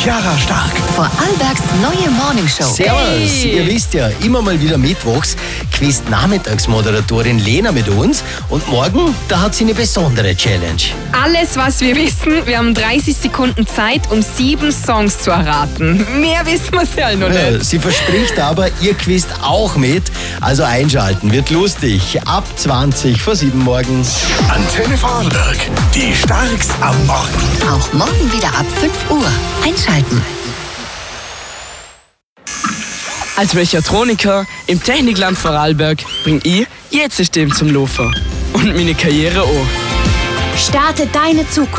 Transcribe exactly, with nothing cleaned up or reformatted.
Chiara Stark. Vorarlbergs neue Morningshow. Servus, Hey. ihr wisst ja, immer mal wieder mittwochs quizt Nachmittagsmoderatorin Lena mit uns und morgen, da hat sie eine besondere Challenge. Alles, was wir wissen, wir haben dreißig Sekunden Zeit, um sieben Songs zu erraten. Mehr wissen wir ja noch Ja, nicht. sie verspricht aber, ihr quizt auch mit, also einschalten, wird lustig. Ab zwanzig vor sieben morgens. Antenne Vorarlberg, die Starks am Morgen. Auch morgen wieder ab fünf Uhr. Einschalten. Als Mechatroniker im Technikland Vorarlberg bring ich jetzt System zum Laufen. Und meine Karriere auch. Starte deine Zukunft.